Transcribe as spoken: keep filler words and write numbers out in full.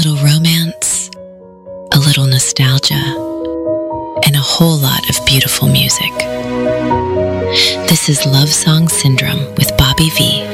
little romance, a little nostalgia, and a whole lot of beautiful music. This is Love Song Syndrome with Bobby V.